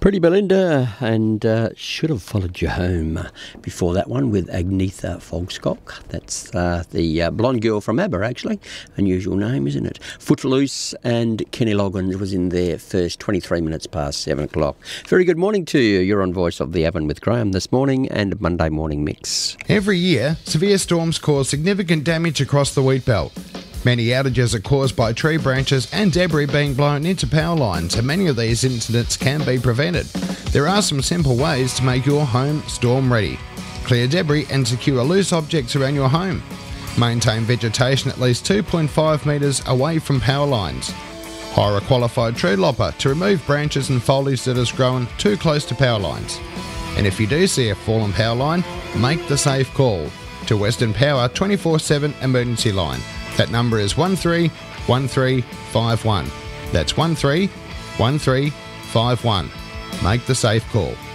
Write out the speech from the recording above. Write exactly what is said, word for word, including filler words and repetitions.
Pretty Belinda, and uh, Should Have Followed You Home. Before that one with Agnetha Fogskok. That's uh, the uh, blonde girl from ABBA, actually. Unusual name, isn't it? Footloose, and Kenny Loggins was in there first, twenty-three minutes past seven o'clock. Very good morning to you. You're on Voice of the Avon with Graham this morning and Monday Morning Mix. Every year, severe storms cause significant damage across the wheat belt. Many outages are caused by tree branches and debris being blown into power lines, and many of these incidents can be prevented. There are some simple ways to make your home storm ready. Clear debris and secure loose objects around your home. Maintain vegetation at least two point five metres away from power lines. Hire a qualified tree lopper to remove branches and foliage that has grown too close to power lines. And if you do see a fallen power line, make the safe call to Western Power twenty-four seven emergency line. That number is one three one three five one. That's one three one three five one. Make the safe call.